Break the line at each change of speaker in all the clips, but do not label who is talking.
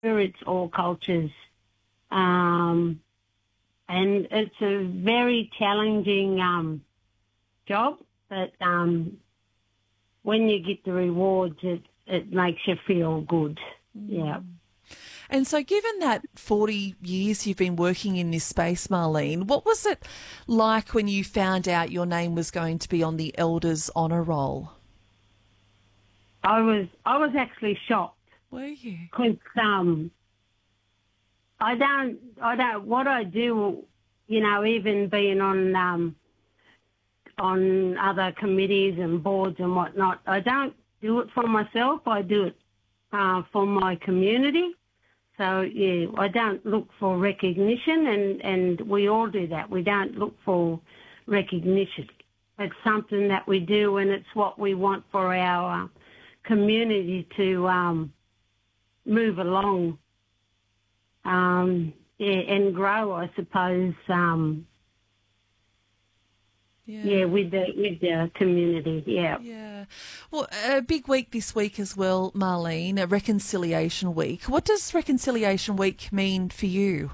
It's all cultures. And it's a very challenging job, but when you get the rewards, it makes you feel good. Yeah.
And so given that 40 years you've been working in this space, Marlene, what was it like when you found out your name was going to be on the Elders Honour Roll?
I was actually shocked.
Were you?
Because what I do, even being on other committees and boards and whatnot, I don't do it for myself. I do it for my community. So, yeah, I don't look for recognition, and we all do that. We don't look for recognition. It's something that we do, and it's what we want for our community to move along and grow, I suppose, with the community, yeah.
Yeah. Well, a big week this week as well, Marlene, a Reconciliation Week. What does Reconciliation Week mean for you?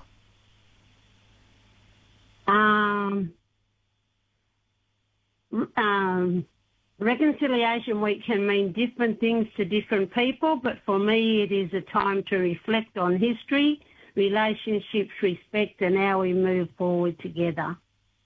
Reconciliation Week can mean different things to different people, but for me it is a time to reflect on history, relationships, respect, and how we move forward together.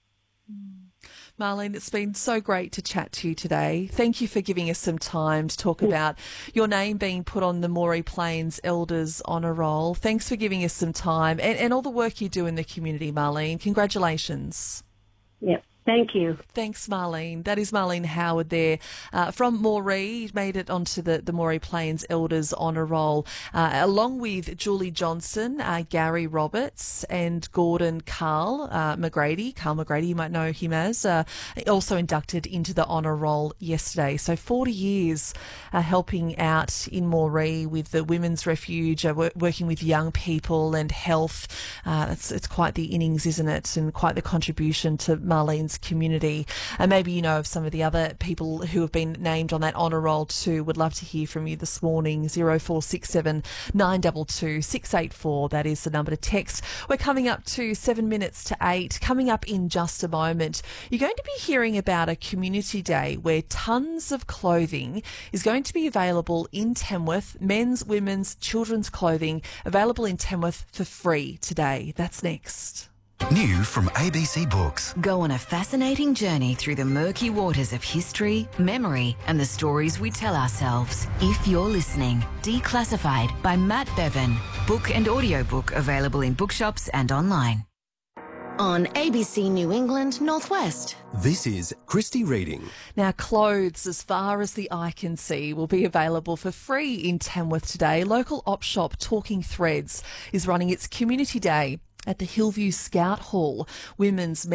Marlene, it's been so great to chat to you today. Thank you for giving us some time to talk about your name being put on the Moree Plains Elders Honour Roll. Thanks for giving us some time and all the work you do in the community, Marlene. Congratulations.
Yep. Thank you.
Thanks, Marlene. That is Marlene Howard there from Moree. Made it onto the Moree Plains Elders Honour Roll, along with Julie Johnson, Gary Roberts and Gordon Carl McGrady. Carl McGrady, you might know him as, also inducted into the Honour Roll yesterday. So 40 years helping out in Moree with the Women's Refuge, working with young people and health. It's quite the innings, isn't it? And quite the contribution to Marlene's community. And maybe you know of some of the other people who have been named on that honour roll too. Would love to hear from you this morning. 0467 922 684. That is the number to text. We're coming up to 7 minutes to 8. Coming up in just a moment, you're going to be hearing about a community day where tons of clothing is going to be available in Tamworth. Men's, women's, children's clothing available in Tamworth for free today. That's next.
New from ABC Books.
Go on a fascinating journey through the murky waters of history, memory, and the stories we tell ourselves. If you're listening, Declassified by Matt Bevan. Book and audiobook available in bookshops and online.
On ABC New England Northwest.
This is Christy Reading.
Now, clothes as far as the eye can see will be available for free in Tamworth today. Local op shop Talking Threads is running its community day at the Hillview Scout Hall. Women's